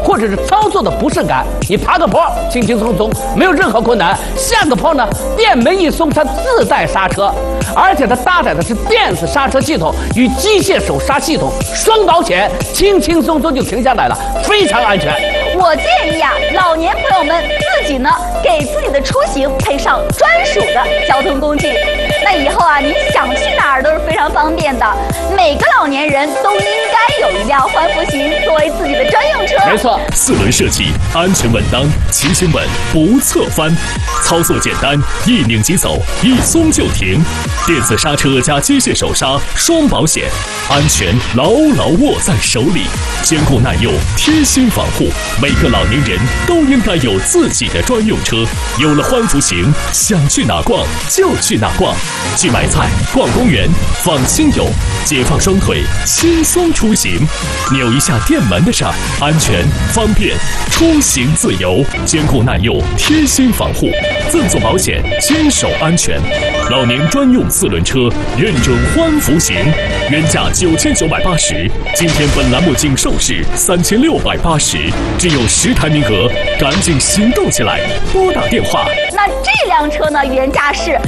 或者是操作的不适感，你爬个坡轻轻松松，没有任何困难；下个坡呢，电门一松，它自带刹车，而且它搭载的是电子刹车系统与机械手刹系统双保险，轻轻松松就停下来了，非常安全。 我建议啊，老年朋友们自己呢给自己的出行配上专属的交通工具，那以后啊，你想去哪儿都是非常方便的。每个老年人都应该有一辆欢福行作为自己的专用车。 没错 ，4轮设计，安全稳当，骑行稳，不侧翻，操作简单，一拧即走，一松就停，电子刹车加机械手刹，双保险，安全牢牢握在手里，坚固耐用，贴心防护。每个老年人都应该有自己的专用车。有了欢福行，想去哪逛就去哪逛，去买菜、逛公园、访亲友，解放双腿，轻松出行。扭一下电门的事儿，安全方便，出行自由，坚固耐用，贴心防护，赠送保险，坚守安全。老年专用4轮车，认准欢福行，原价9980，今天本栏目仅售市3680，只有10台名额，赶紧行动起来，拨打电话。 那这辆车呢，原价是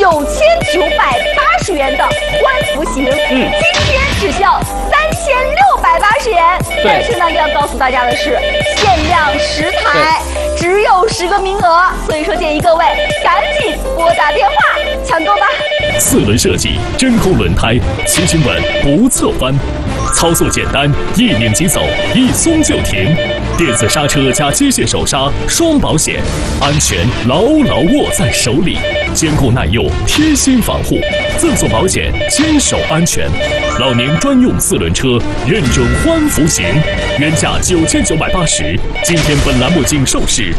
9980元的欢福行，今天只需要3680元。但是呢，要告诉大家的是，限量10台，只有10个名额，所以说建议各位赶紧拨打电话抢购吧。 4轮设计，真空轮胎，骑行稳，不侧翻，操作简单，一拧即走，一松就停，电子刹车加机械手刹，双保险，安全牢牢握在手里，坚固耐用，贴心防护，赠送保险，坚守安全。老年专用4轮车，认准欢福行，原价9980，今天本栏目仅售市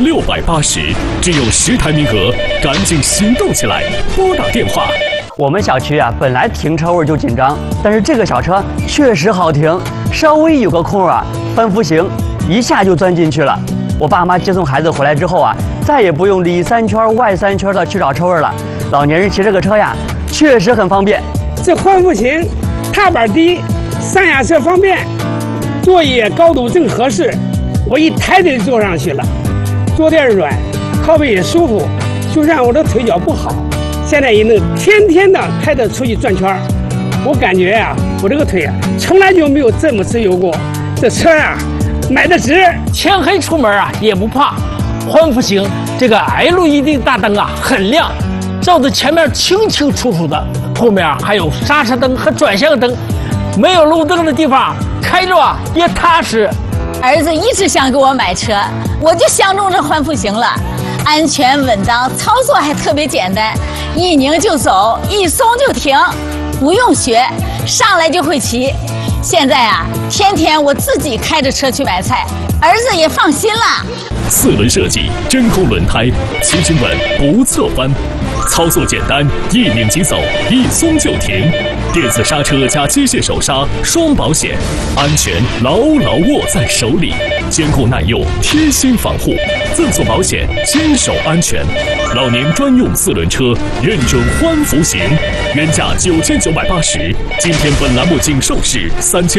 3680，只有10台名额，赶紧行动起来，拨打电话。 我们小区啊，本来停车位就紧张，但是这个小车确实好停，稍微有个空啊，欢福行一下就钻进去了。我爸妈接送孩子回来之后啊，再也不用里3圈外3圈的去找车位了。老年人骑这个车呀，确实很方便。 这欢福行踏板低，上下车方便，座椅高度正合适，我一抬就坐上去了，坐垫软，靠背也舒服。就算我的腿脚不好，现在也能天天的开着出去转圈。我感觉呀，我这个腿啊，从来就没有这么自由过。这车啊，买的值， 天黑出门啊也不怕。欢福行这个 LED 大灯啊很亮，照着前面清清楚楚的，后面还有刹车灯和转向灯，没有路灯的地方开着啊也踏实。 儿子一直想给我买车，我就相中这欢福行了，安全稳当，操作还特别简单，一拧就走，一松就停，不用学，上来就会骑。现在啊，天天我自己开着车去买菜，儿子也放心了。 4轮设计，真空轮胎，骑行稳，不侧翻，操作简单，一拧即走，一松就停，电子刹车加机械手刹，双保险，安全牢牢握在手里，坚固耐用，贴心防护，赠送保险，坚守安全。老年专用4轮车，认准欢福行，原价9980，今天本栏目仅售市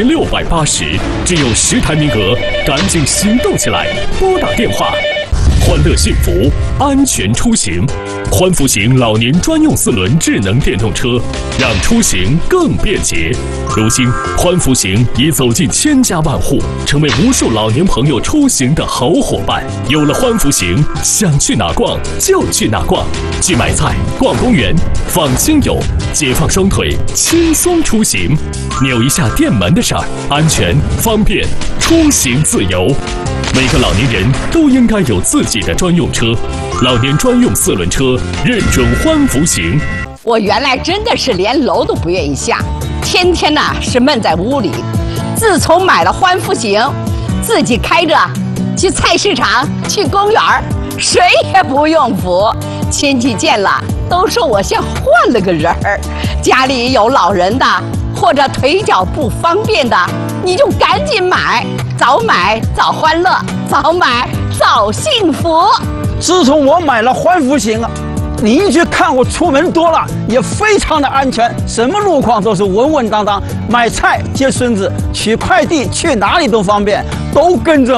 3680，只有10台名额，赶紧行动起来，拨打电话。欢乐幸福，安全出行。欢福行老年专用4轮智能电动车，让出行更便捷。如今，欢福行已走进千家万户，成为无数老年朋友出行的好伙伴。有了欢福行，想去哪逛就去哪逛，去买菜、逛公园、访亲友，解放双腿，轻松出行。扭一下电门的事儿，安全方便，出行自由。每个老年人都应该有自己的专用车，老年专用4轮车，认准欢福行。 我原来真的是连楼都不愿意下，天天呐是闷在屋里。自从买了欢福行，自己开着去菜市场、去公园，谁也不用扶。亲戚见了都说我像换了个人儿。家里有老人的或者腿脚不方便的，你就赶紧买，早买早欢乐，早买早幸福。 自从我买了欢福行啊，邻居看我出门多了，也非常的安全，什么路况都是稳稳当当。买菜接孙子，取快递去哪里都方便，都跟着